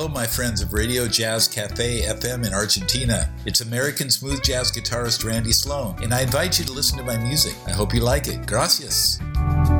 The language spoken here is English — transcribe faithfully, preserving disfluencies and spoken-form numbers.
Hello, my friends of Radio Jazz Cafe F M in Argentina. It's American smooth jazz guitarist Randy Sloan, and I invite you to listen to my music. I hope you like it. Gracias.